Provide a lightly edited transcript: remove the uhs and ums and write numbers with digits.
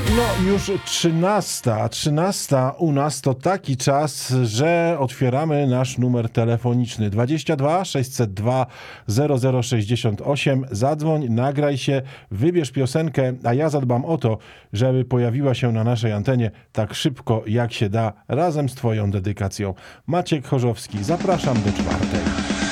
No już 13 u nas to taki czas, że otwieramy nasz numer telefoniczny 22 602 0068. Zadzwoń, nagraj się, wybierz piosenkę, a ja zadbam o to, żeby pojawiła się na naszej antenie tak szybko jak się da, razem z twoją dedykacją. Maciek Chorzowski, zapraszam do czwartej.